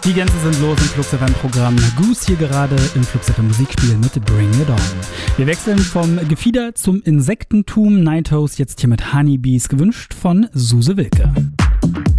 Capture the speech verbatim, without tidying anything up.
Die Gänse sind los im Flux F M-Programm. Goose hier gerade im Flux F M Musikspiel mit Bring It On. Wir wechseln vom Gefieder zum Insektentum. Night Toast jetzt hier mit Honeybees, gewünscht von Suse Wilke.